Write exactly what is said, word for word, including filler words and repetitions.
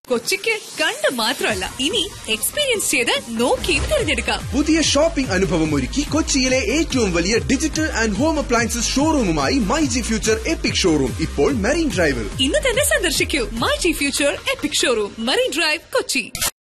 കൊച്ചിക്ക് കണ്ട് മാത്രമല്ല, ഇനി എക്സ്പീരിയൻസ് ചെയ്ത് നോക്കിയും തിരഞ്ഞെടുക്കാം. പുതിയ ഷോപ്പിംഗ് അനുഭവം ഒരുക്കി കൊച്ചിയിലെ ഏറ്റവും വലിയ digital and home appliances ഷോറൂമുമായി my G future EPIC showroom ഇപ്പോൾ മറീൻ ഡ്രൈവിൽ. ഇന്ന് തന്നെ സന്ദർശിക്കൂ my G future EPIC showroom, marine drive, Kochi.